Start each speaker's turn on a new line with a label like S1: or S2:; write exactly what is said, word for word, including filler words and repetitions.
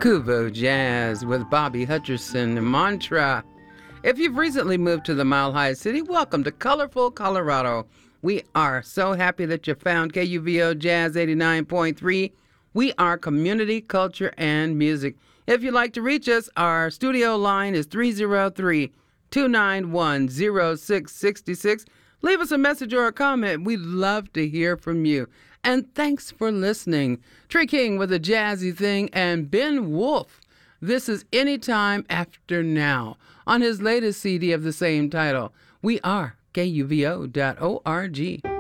S1: Kuvo Jazz with Bobby Hutcherson Mantra. If you've recently moved to the Mile High City, welcome to colorful Colorado. We are so happy that you found K U V O Jazz eighty-nine point three. We are community, culture, and music. If you'd like to reach us, our studio line is three oh three, two nine one, oh six six six. Leave us a message or a comment. We'd love to hear from you. And thanks for listening. Trey King with a jazzy thing and Ben Wolf. This is Anytime After Now on his latest C D of the same title. We are K U V O dot org.